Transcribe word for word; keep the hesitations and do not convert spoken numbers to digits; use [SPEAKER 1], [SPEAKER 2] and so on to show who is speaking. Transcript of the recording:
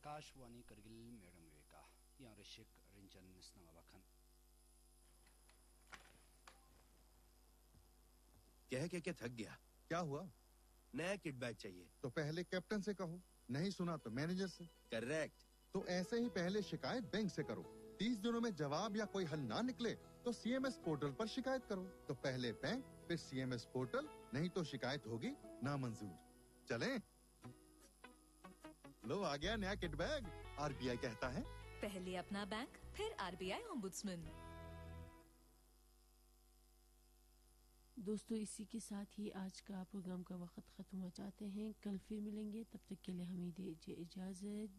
[SPEAKER 1] Akashvani Kargil madam वेका या ऋषिक रिंचन स्नंगाबाखन
[SPEAKER 2] कह के क्या थक गया।
[SPEAKER 3] क्या हुआ?
[SPEAKER 2] नया किट बैग चाहिए।
[SPEAKER 3] तो पहले कैप्टन से कहो, नहीं सुना तो मैनेजर से।
[SPEAKER 2] करेक्ट।
[SPEAKER 3] तो ऐसे ही पहले शिकायत बैंक से करो। तीस दिनों में जवाब या कोई हल ना निकले तो सीएमएस पोर्टल पर शिकायत करो। तो पहले बैंक फिर सीएमएस पोर्टल, नहीं तो शिकायत होगी नामंजूर। चलें? लो आ गया नया किट बैग। आरबीआई कहता है
[SPEAKER 4] पहले अपना बैंक फिर आरबीआई ओम्बुड्समैन।
[SPEAKER 5] दोस्तों इसी के साथ ही आज का प्रोग्राम का वक्त खत्म हो चाहते हैं। कल फिर मिलेंगे, तब तक के लिए हमें दीजिए इजाजत।